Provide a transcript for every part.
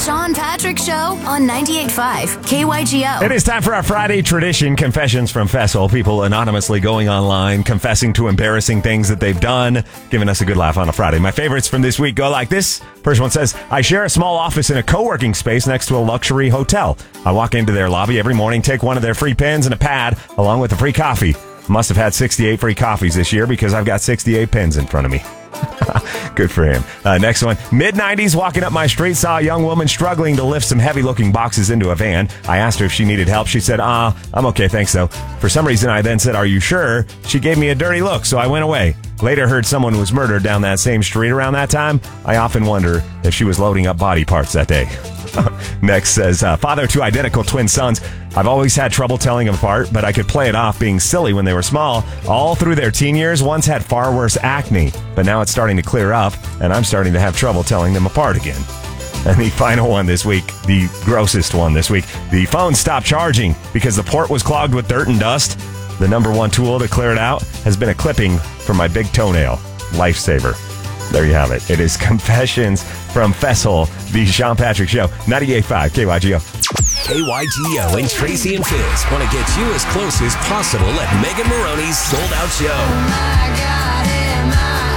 Sean Patrick Show on 98.5 KYGO. It is time for our Friday tradition, Confessions from Fessel. People anonymously going online, confessing to embarrassing things that they've done, giving us a good laugh on a Friday. My favorites from this week go like this. First one says, I share a small office in a co-working space next to a luxury hotel. I walk into their lobby every morning, take one of their free pens and a pad, along with a free coffee. Must have had 68 free coffees this year because I've got 68 pens in front of me. Good for him. Next one. Mid-90s, walking up my street, saw a young woman struggling to lift some heavy-looking boxes into a van. I asked her if she needed help. She said, I'm okay, thanks, though. For some reason, I then said, are you sure? She gave me a dirty look, so I went away. Later heard someone was murdered down that same street around that time. I often wonder if she was loading up body parts that day. Next says, father to identical twin sons. I've always had trouble telling them apart, but I could play it off being silly when they were small. All through their teen years, one's had far worse acne, but now it's starting to clear up, and I'm starting to have trouble telling them apart again. And the final one this week, the grossest one this week, the phone stopped charging because the port was clogged with dirt and dust. The number one tool to clear it out has been a clipping from my big toenail. Lifesaver. There you have it. It is Confessions from Fessel, the Sean Patrick Show, 98.5 KYGO. KYGO and Tracy and Fizz want to get you as close as possible at Megan Maroney's sold-out show. Oh my God, am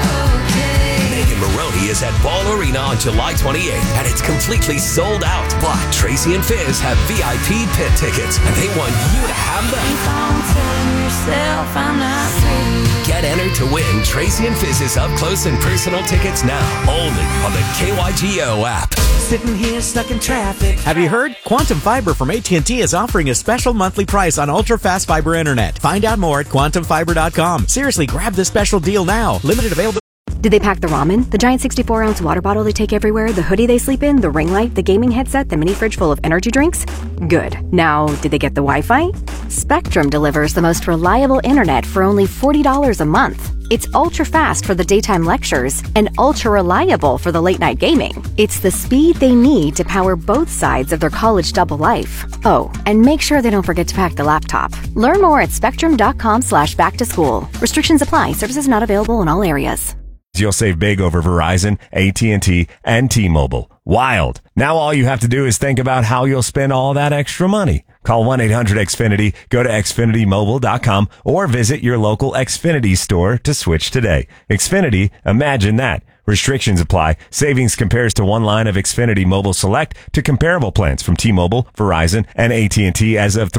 I okay? Megan Maroney is at Ball Arena on July 28th, and it's completely sold out. But Tracy and Fizz have VIP pit tickets, and they want you to have them. Keep on telling yourself I'm not free. Get entered to win Tracy and Fizz's up-close and personal tickets now, only on the KYGO app. Sitting here stuck in traffic. Have you heard? Quantum Fiber from AT&T is offering a special monthly price on ultra-fast fiber internet. Find out more at quantumfiber.com. Seriously, grab this special deal now. Limited availability. Did they pack the ramen, the giant 64-ounce water bottle they take everywhere, the hoodie they sleep in, the ring light, the gaming headset, the mini fridge full of energy drinks? Good. Now, did they get the Wi-Fi? Spectrum delivers the most reliable internet for only $40 a month. It's ultra-fast for the daytime lectures and ultra-reliable for the late-night gaming. It's the speed they need to power both sides of their college double life. Oh, and make sure they don't forget to pack the laptop. Learn more at spectrum.com/back-to-school. Restrictions apply. Services not available in all areas. You'll save big over Verizon, AT&T, and T-Mobile. Wild. Now all you have to do is think about how you'll spend all that extra money. Call 1-800-XFINITY, go to xfinitymobile.com, or visit your local Xfinity store to switch today. Xfinity, imagine that. Restrictions apply. Savings compares to one line of Xfinity Mobile Select to comparable plans from T-Mobile, Verizon, and AT&T as of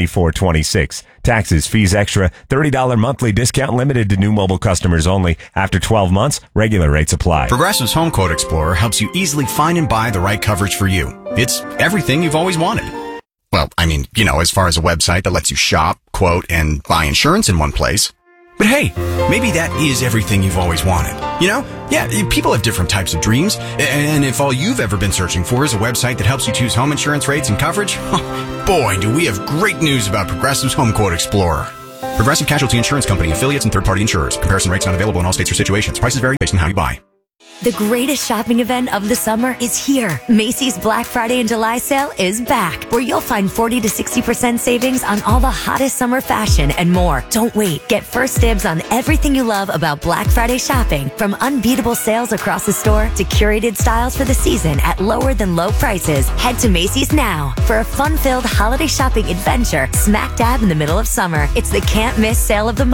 3/24/26. Taxes, fees extra, $30 monthly discount limited to new mobile customers only. After 12 months, regular rates apply. Progressive's Home Quote Explorer helps you easily find and buy the right coverage for you. It's everything you've always wanted. Well, I mean, as far as a website that lets you shop, quote, and buy insurance in one place. But hey, maybe that is everything you've always wanted. Yeah, people have different types of dreams. And if all you've ever been searching for is a website that helps you choose home insurance rates and coverage, boy, do we have great news about Progressive's Home Quote Explorer. Progressive Casualty Insurance Company, affiliates, and third-party insurers. Comparison rates not available in all states or situations. Prices vary based on how you buy. The greatest shopping event of the summer is here. Macy's Black Friday and July sale is back, where you'll find 40 to 60% savings on all the hottest summer fashion and more. Don't wait. Get first dibs on everything you love about Black Friday shopping, from unbeatable sales across the store to curated styles for the season at lower than low prices. Head to Macy's now for a fun-filled holiday shopping adventure smack dab in the middle of summer. It's the can't-miss sale of the month.